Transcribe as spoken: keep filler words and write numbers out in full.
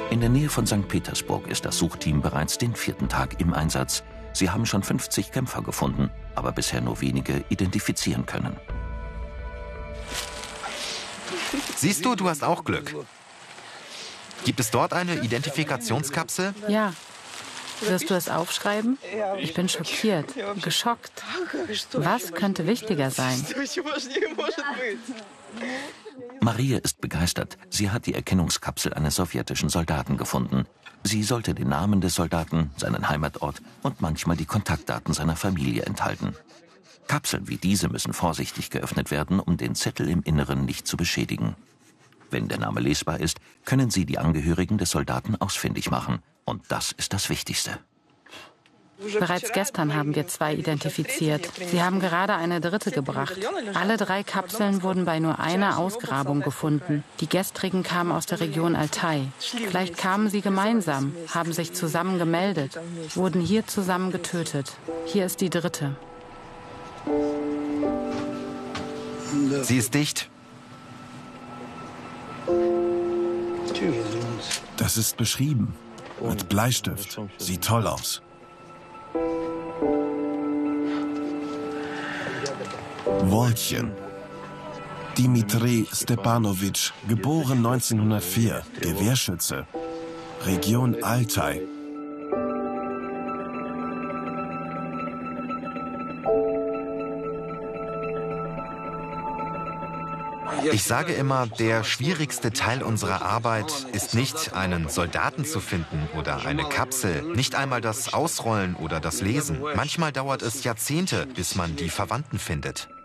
In der Nähe von Sankt Petersburg ist das Suchteam bereits den vierten Tag im Einsatz. Sie haben schon fünfzig Kämpfer gefunden, aber bisher nur wenige identifizieren können. Siehst du, du hast auch Glück. Gibt es dort eine Identifikationskapsel? Ja. Wirst du es aufschreiben? Ich bin schockiert, geschockt. Was könnte wichtiger sein? Maria ist begeistert. Sie hat die Erkennungskapsel eines sowjetischen Soldaten gefunden. Sie sollte den Namen des Soldaten, seinen Heimatort und manchmal die Kontaktdaten seiner Familie enthalten. Kapseln wie diese müssen vorsichtig geöffnet werden, um den Zettel im Inneren nicht zu beschädigen. Wenn der Name lesbar ist, können sie die Angehörigen des Soldaten ausfindig machen. Und das ist das Wichtigste. Bereits gestern haben wir zwei identifiziert. Sie haben gerade eine dritte gebracht. Alle drei Kapseln wurden bei nur einer Ausgrabung gefunden. Die gestrigen kamen aus der Region Altai. Vielleicht kamen sie gemeinsam, haben sich zusammen gemeldet, wurden hier zusammen getötet. Hier ist die dritte. Sie ist dicht. Das ist beschrieben. Mit Bleistift. Sieht toll aus. Woltjen. Dimitri Stepanowitsch, geboren neunzehnhundertvier, Gewehrschütze. Region Altai. Ich sage immer, der schwierigste Teil unserer Arbeit ist nicht, einen Soldaten zu finden oder eine Kapsel, nicht einmal das Ausrollen oder das Lesen. Manchmal dauert es Jahrzehnte, bis man die Verwandten findet.